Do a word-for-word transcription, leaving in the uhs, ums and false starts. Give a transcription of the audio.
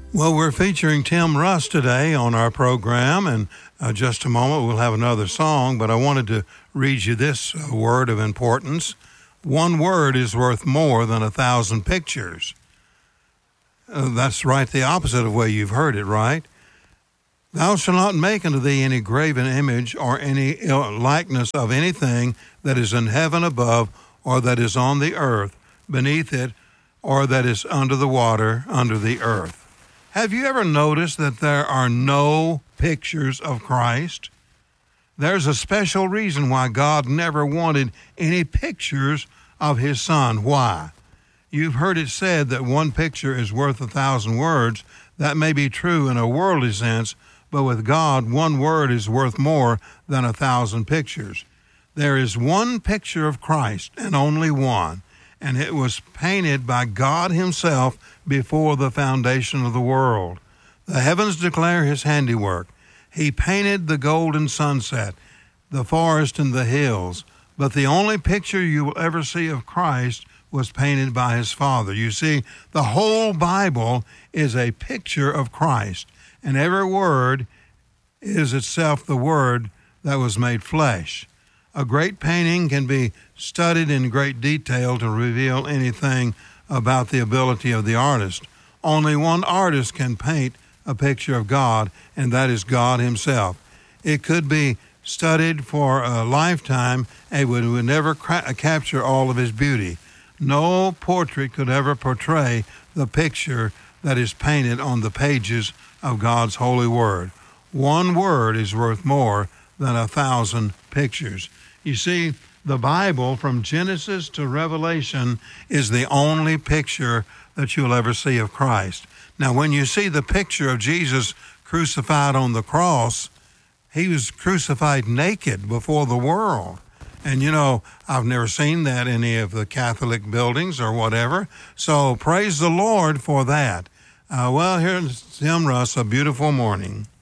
Well, we're featuring Tim Russ today on our program, and uh, just a moment we'll have another song, but I wanted to read you this uh, word of importance. One word is worth more than a thousand pictures. Uh, that's right, the opposite of way you've heard it, right? Thou shalt not make unto thee any graven image or any likeness of anything that is in heaven above, or that is on the earth beneath it, or that is under the water under the earth. Have you ever noticed that there are no pictures of Christ? There's a special reason why God never wanted any pictures of his son. Why? You've heard it said that one picture is worth a thousand words. That may be true in a worldly sense, but with God, one word is worth more than a thousand pictures. There is one picture of Christ, and only one, and it was painted by God himself before the foundation of the world. The heavens declare his handiwork. He painted the golden sunset, the forest and the hills, but the only picture you will ever see of Christ was painted by his Father. You see, the whole Bible is a picture of Christ, and every word is itself the Word that was made flesh. A great painting can be studied in great detail to reveal anything about the ability of the artist. Only one artist can paint a picture of God, and that is God himself. It could be studied for a lifetime and would, would never cra- capture all of his beauty. No portrait could ever portray the picture that is painted on the pages of God's holy word. One word is worth more than a thousand pictures. You see, the Bible, from Genesis to Revelation, is the only picture that you'll ever see of Christ. Now, when you see the picture of Jesus crucified on the cross, he was crucified naked before the world. And, you know, I've never seen that in any of the Catholic buildings or whatever. So praise the Lord for that. Uh, well, here's Tim Russ, A Beautiful Morning.